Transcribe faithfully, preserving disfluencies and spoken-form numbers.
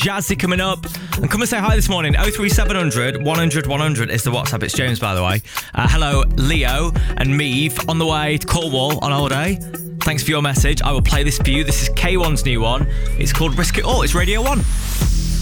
Jazzy coming up. And come and say hi this morning. oh three seven hundred, one hundred, one hundred is the WhatsApp. It's James, by the way. Uh, hello, Leo and Meave on the way to Cornwall on holiday. Thanks for your message. I will play this for you. This is K one's new one. It's called Risk It All. It's Radio one.